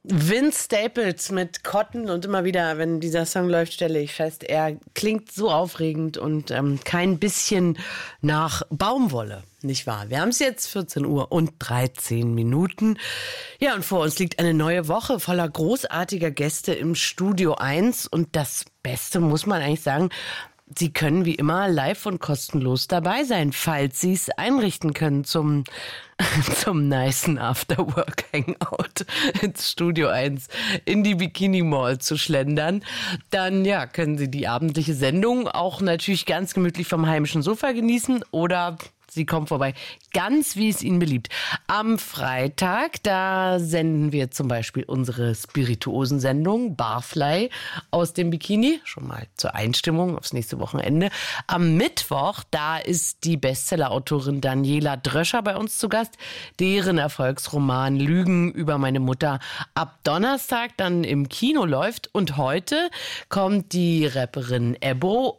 Vince Staples mit Cotton und immer wieder, wenn dieser Song läuft, stelle ich fest, er klingt so aufregend und kein bisschen nach Baumwolle, nicht wahr? Wir haben es jetzt 14 Uhr und 13 Minuten. Ja, und vor uns liegt eine neue Woche voller großartiger Gäste im Studio 1 und das Beste muss man eigentlich sagen, Sie können wie immer live und kostenlos dabei sein, falls Sie es einrichten können zum nicen Afterwork-Hangout ins Studio 1 in die Bikini Mall zu schlendern. Dann ja, können Sie die abendliche Sendung auch natürlich ganz gemütlich vom heimischen Sofa genießen oder Sie kommen vorbei, ganz wie es Ihnen beliebt. Am Freitag, da senden wir zum Beispiel unsere Spirituosensendung Barfly aus dem Bikini. Schon mal zur Einstimmung aufs nächste Wochenende. Am Mittwoch, da ist die Bestsellerautorin Daniela Dröscher bei uns zu Gast. Deren Erfolgsroman Lügen über meine Mutter ab Donnerstag dann im Kino läuft. Und heute kommt die Rapperin Ebbo